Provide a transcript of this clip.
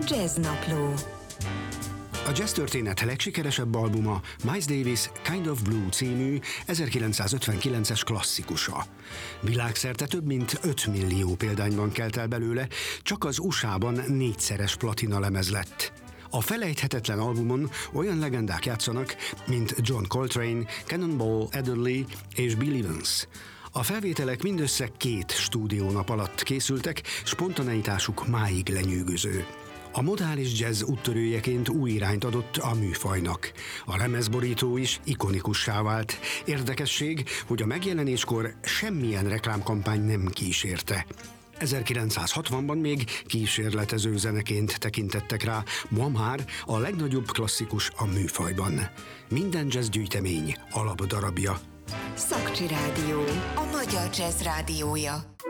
Jazznapló. A jazz történet legsikeresebb albuma Miles Davis Kind of Blue című 1959-es klasszikusa. Világszerte több mint 5 millió példányban kelt el belőle, csak az USA-ban 4-szeres platina lemez lett. A felejthetetlen albumon olyan legendák játszanak, mint John Coltrane, Cannonball Adderley és Bill Evans. A felvételek mindössze 2 stúdiónap alatt készültek, spontaneitásuk máig lenyűgöző. A modális jazz úttörőjeként új irányt adott a műfajnak. A lemezborító is ikonikussá vált. Érdekesség, hogy a megjelenéskor semmilyen reklámkampány nem kísérte. 1960-ban még kísérletező zeneként tekintettek rá, ma már a legnagyobb klasszikus a műfajban. Minden jazz gyűjtemény alapdarabja. Szakcsi Rádió, a magyar jazz rádiója.